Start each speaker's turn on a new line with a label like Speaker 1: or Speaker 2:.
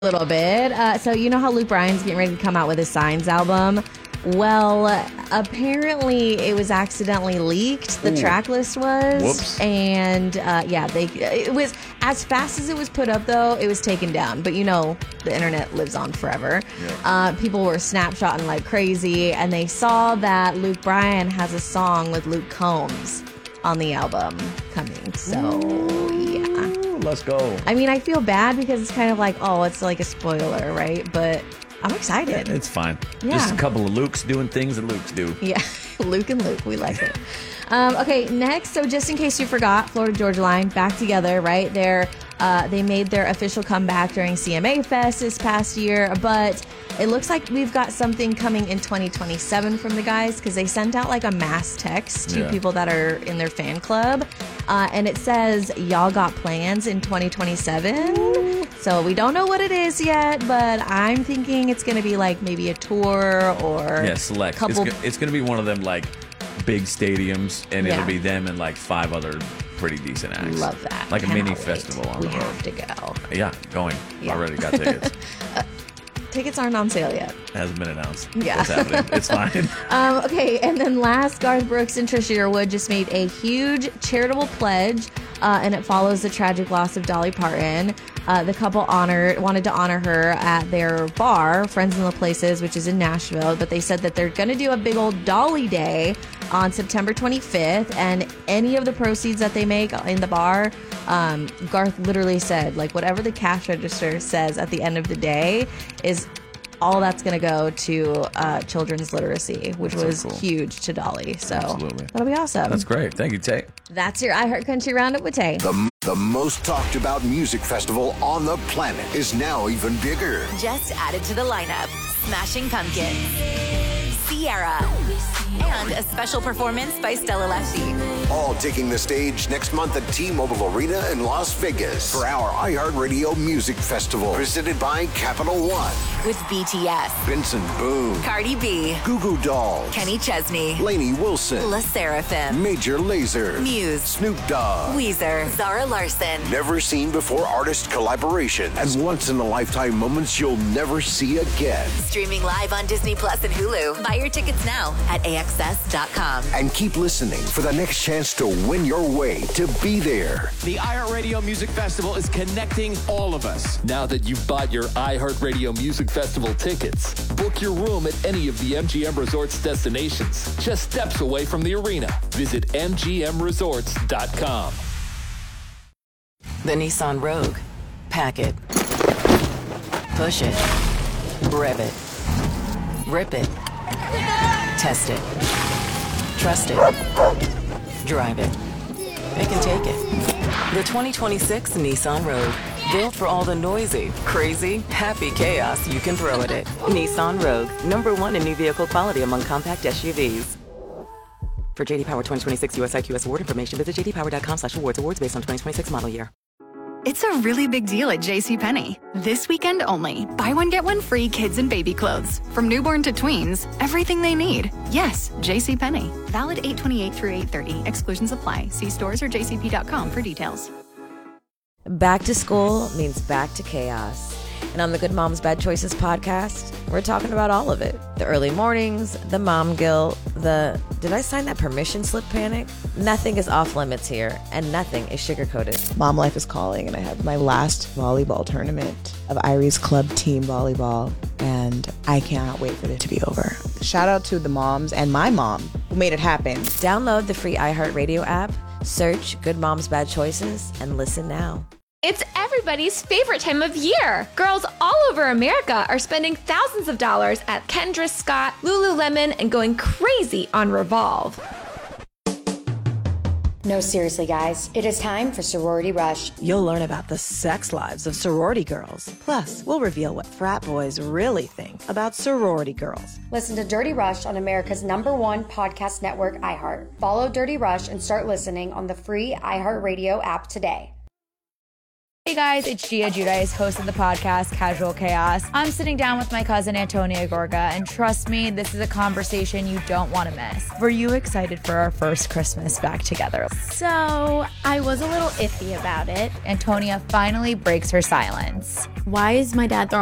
Speaker 1: Little bit. So you know how Luke Bryan's getting ready to come out with his Signs album? Well, apparently it was accidentally leaked. The track list was.
Speaker 2: Whoops.
Speaker 1: And it was as fast as it was put up, though, it was taken down. But you know, the internet lives on forever.
Speaker 2: Yeah.
Speaker 1: People were snapshotting like crazy, and they saw that Luke Bryan has a song with Luke Combs on the album coming. So, yeah.
Speaker 2: Let's go.
Speaker 1: I mean, I feel bad because it's kind of like, oh, it's like a spoiler, right? But I'm excited.
Speaker 2: It's fine.
Speaker 1: Yeah.
Speaker 2: Just a couple of Lukes doing things that Lukes do.
Speaker 1: Yeah, Luke and Luke, we like it. Okay, next, so just in case you forgot, Florida Georgia Line back together, right? They made their official comeback during CMA Fest this past year, but it looks like we've got something coming in 2027 from the guys because they sent out like a mass text to people that are in their fan club, and it says, y'all got plans in 2027. So we don't know what it is yet, but I'm thinking it's going to be like maybe a tour or
Speaker 2: select.
Speaker 1: couple.
Speaker 2: It's going to be one of them like big stadiums, and it'll be them and like 5 other pretty decent acts.
Speaker 1: Love that.
Speaker 2: Like a
Speaker 1: Cannot
Speaker 2: mini
Speaker 1: wait.
Speaker 2: festival on
Speaker 1: We
Speaker 2: the road.
Speaker 1: have to go.
Speaker 2: Yeah, going.
Speaker 1: Yeah.
Speaker 2: Already got tickets.
Speaker 1: Tickets aren't on sale yet.
Speaker 2: Hasn't been announced.
Speaker 1: Yeah.
Speaker 2: It's happening. It's fine.
Speaker 1: Okay, and then last, Garth Brooks and Trisha Yearwood just made a huge charitable pledge, and it follows the tragic loss of Dolly Parton. The couple wanted to honor her at their bar, Friends in the Places, which is in Nashville, but they said that they're going to do a big old Dolly Day on September 25th, and any of the proceeds that they make in the bar, Garth literally said, like, whatever the cash register says at the end of the day is all that's going to go to children's literacy, which was
Speaker 2: cool.
Speaker 1: huge to Dolly. So
Speaker 2: Absolutely.
Speaker 1: that'll be awesome.
Speaker 2: That's great. Thank you, Tay.
Speaker 1: That's your iHeart Country Roundup with Tay.
Speaker 3: The most talked about music festival on the planet is now even bigger.
Speaker 4: Just added to the lineup, Smashing Pumpkins, Sierra, and a special performance by Stella Lefty.
Speaker 3: All taking the stage next month at T-Mobile Arena in Las Vegas for our iHeartRadio Music Festival, presented by Capital One.
Speaker 4: With BTS,
Speaker 3: Benson Boone,
Speaker 4: Cardi B,
Speaker 3: Goo Goo Dolls,
Speaker 4: Kenny Chesney,
Speaker 3: Lainey Wilson,
Speaker 4: La Seraphim,
Speaker 3: Major Lazer,
Speaker 4: Muse,
Speaker 3: Snoop Dogg,
Speaker 4: Weezer, Zara Larson.
Speaker 3: never seen before artist collaborations, and once-in-a-lifetime moments you'll never see again.
Speaker 4: Streaming live on Disney Plus and Hulu. Buy your tickets now at AXS.com.
Speaker 3: And keep listening for the next chance to win your way to be there.
Speaker 5: The iHeartRadio Music Festival is connecting all of us. Now that you've bought your iHeartRadio Music Festival tickets, book your room at any of the MGM Resorts destinations, just steps away from the arena. Visit MGMResorts.com.
Speaker 6: The Nissan Rogue. Pack it. Push it. Rev it. Rip it. Test it. Trust it. Drive it. It can take it. The 2026 Nissan Rogue. Built for all the noisy, crazy, happy chaos you can throw at it. Nissan Rogue. #1 in new vehicle quality among compact SUVs. For JD Power 2026 US IQS award information, visit jdpower.com/awards. Awards based on 2026 model year.
Speaker 7: It's a really big deal at JCPenney. This weekend only. Buy one, get one free kids and baby clothes. From newborn to tweens, everything they need. Yes, JCPenney. Valid 8/28 through 8/30. Exclusions apply. See stores or jcp.com for details.
Speaker 8: Back to school means back to chaos. And on the Good Moms Bad Choices podcast, we're talking about all of it. The early mornings, the mom guilt, the did I sign that permission slip panic? Nothing is off limits here, and nothing is sugar-coated.
Speaker 9: Mom life is calling, and I have my last volleyball tournament of Irie's club team volleyball, and I cannot wait for it to be over. Shout out to the moms and my mom who made it happen.
Speaker 8: Download the free iHeartRadio app, search Good Moms Bad Choices, and listen now.
Speaker 10: It's everybody's favorite time of year. Girls all over America are spending thousands of dollars at Kendra Scott, Lululemon, and going crazy on Revolve.
Speaker 11: No, seriously, guys. It is time for Sorority Rush.
Speaker 12: You'll learn about the sex lives of sorority girls. Plus, we'll reveal what frat boys really think about sorority girls.
Speaker 11: Listen to Dirty Rush on America's #1 podcast network, iHeart. Follow Dirty Rush and start listening on the free iHeartRadio app today.
Speaker 13: Hey guys, it's Gia Giudice, host of the podcast Casual Chaos. I'm sitting down with my cousin Antonia Gorga, and trust me, this is a conversation you don't want to miss. Were you excited for our first Christmas back together?
Speaker 14: So, I was a little iffy about it.
Speaker 13: Antonia finally breaks her silence.
Speaker 14: Why is my dad throwing